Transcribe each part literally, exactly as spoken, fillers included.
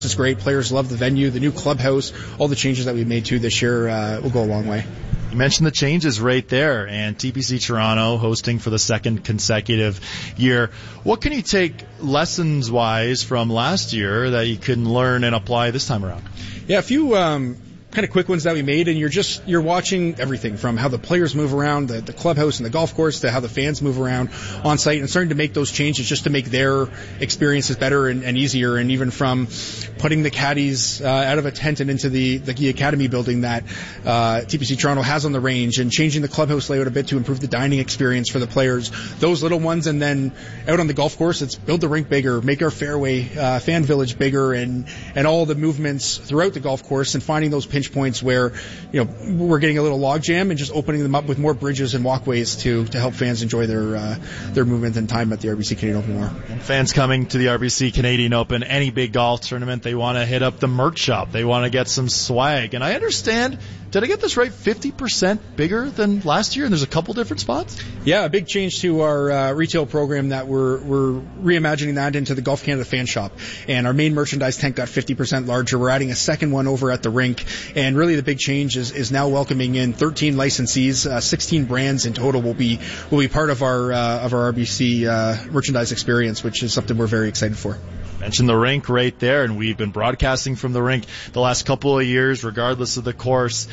It's great. Players love the venue, the new clubhouse, all the changes that we made to this year uh, will go a long way. You mentioned the changes right there, and T P C Toronto hosting for the second consecutive year. What can you take lessons-wise from last year that you can learn and apply this time around? Yeah, a few um, kind of quick ones that we made, and you're just you're watching everything from how the players move around the, the clubhouse and the golf course to how the fans move around on site, and starting to make those changes just to make their experiences better and, and easier, and even from putting the caddies uh, out of a tent and into the, the, the academy building that uh, T P C Toronto has on the range, and changing the clubhouse layout a bit to improve the dining experience for the players, those little ones. And then out on the golf course, it's build the rink bigger, make our fairway uh, fan village bigger, and and all the movements throughout the golf course, and finding those pinch points where, you know, we're getting a little log jam, and just opening them up with more bridges and walkways to to help fans enjoy their uh, their movement and time at the R B C Canadian Open more. Fans coming to the R B C Canadian Open, any big golf tournament, they want to hit up the merch shop. They want to get some swag. And I understand, did I get this right, fifty percent bigger than last year, and there's a couple different spots? Yeah, a big change to our uh, retail program that we're we're reimagining that into the Golf Canada fan shop. And our main merchandise tent got fifty percent larger. We're adding a second one over at the rink. And really the big change is, is now welcoming in thirteen licensees, uh, sixteen brands in total will be will be part of our uh, of our R B C uh, merchandise experience, which is something we're very excited for. Mentioned the rink right there, and we've been broadcasting from the rink the last couple of years, regardless of the course.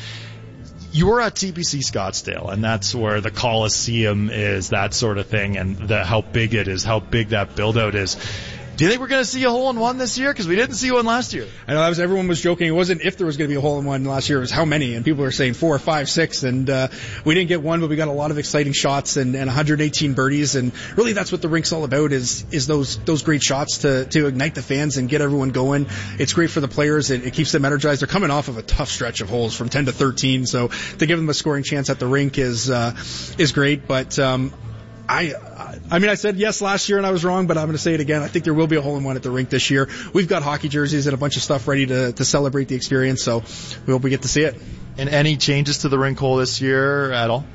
You were at T P C Scottsdale, and that's where the Coliseum is, that sort of thing, and the, how big it is, how big that build-out is. Do you think we're going to see a hole-in-one this year? Because we didn't see one last year. I know that was, everyone was joking. It wasn't if there was going to be a hole-in-one last year. It was how many. And people were saying four, five, six. And uh, we didn't get one, but we got a lot of exciting shots and, and one hundred eighteen birdies. And really that's what the rink's all about, is is those those great shots to, to ignite the fans and get everyone going. It's great for the players. It, it keeps them energized. They're coming off of a tough stretch of holes from ten to thirteen. So to give them a scoring chance at the rink is uh, is great. But um, I... I mean, I said yes last year and I was wrong, but I'm going to say it again. I think there will be a hole-in-one at the rink this year. We've got hockey jerseys and a bunch of stuff ready to, to celebrate the experience, so we hope we get to see it. And any changes to the rink hole this year at all?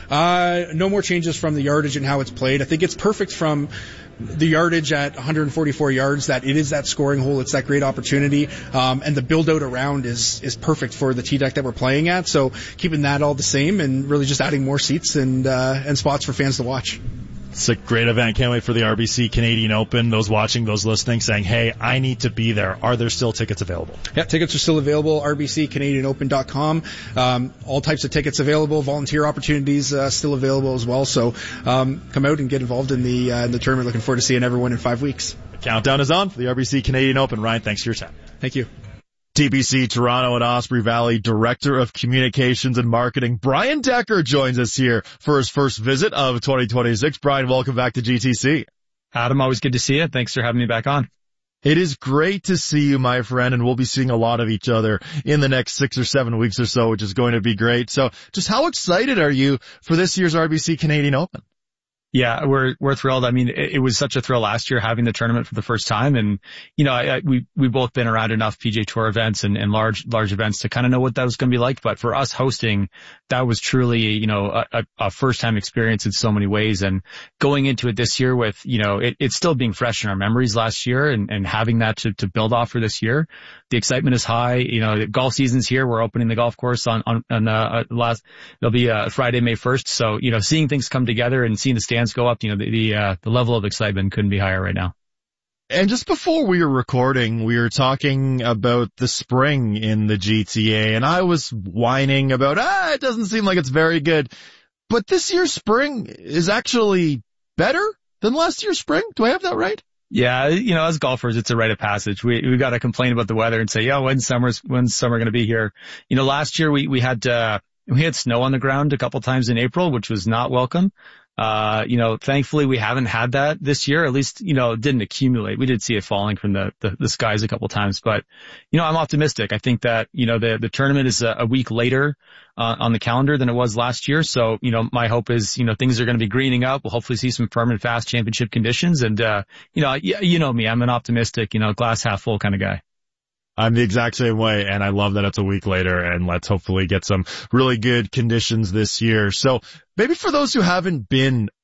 Uh, no more changes from the yardage and how it's played. I think it's perfect from the yardage at one hundred forty-four yards, that it is that scoring hole. It's that great opportunity. Um, and the build out around is, is perfect for the tee deck that we're playing at. So keeping that all the same and really just adding more seats and, uh, and spots for fans to watch. It's a great event. Can't wait for the R B C Canadian Open. Those watching, those listening, saying, hey, I need to be there. Are there still tickets available? Yeah, tickets are still available. R B C Canadian Open dot com. Um, all types of tickets available. Volunteer opportunities uh, still available as well. So um, come out and get involved in the uh, in the tournament. Looking forward to seeing everyone in five weeks. The countdown is on for the R B C Canadian Open. Ryan, thanks for your time. Thank you. T P C Toronto and Osprey Valley Director of Communications and Marketing, Brian Decker, joins us here for his first visit of twenty twenty-six. Brian, welcome back to G T C. Adam, always good to see you. Thanks for having me back on. It is great to see you, my friend, and we'll be seeing a lot of each other in the next six or seven weeks or so, which is going to be great. So just how excited are you for this year's R B C Canadian Open? Yeah, we're, we're thrilled. I mean, it, it was such a thrill last year having the tournament for the first time. And, you know, I, I, we, we've both been around enough P G A Tour events and, and large, large events to kind of know what that was going to be like. But for us hosting, that was truly, you know, a, a first time experience in so many ways. And going into it this year with, you know, it, it's still being fresh in our memories last year, and, and having that to, to build off for this year. The excitement is high. You know, the golf season's here. We're opening the golf course on, on, on, uh, last, it'll be, uh, Friday, May first. So, you know, seeing things come together and seeing the stands go up, you know, the, the, uh, the level of excitement couldn't be higher right now. And just before we were recording, we were talking about the spring in the G T A, and I was whining about, ah, it doesn't seem like it's very good. But this year's spring is actually better than last year's spring. Do I have that right? Yeah, you know, as golfers, it's a rite of passage. We we got to complain about the weather and say, yeah, when's summer's when's summer going to be here? You know, last year we we had uh, we had snow on the ground a couple times in April, which was not welcome. Uh, you know, thankfully we haven't had that this year. At least, you know, it didn't accumulate. We did see it falling from the, the, the skies a couple times, but, you know, I'm optimistic. I think that, you know, the, the tournament is a, a week later, uh, on the calendar than it was last year. So, you know, my hope is, you know, things are going to be greening up. We'll hopefully see some permanent fast championship conditions. And, uh, you know, you, you know me, I'm an optimistic, you know, glass half full kind of guy. I'm the exact same way, and I love that it's a week later, and let's hopefully get some really good conditions this year. So maybe for those who haven't been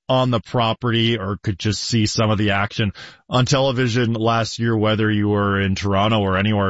on the property or could just see some of the action on television last year, whether you were in Toronto or anywhere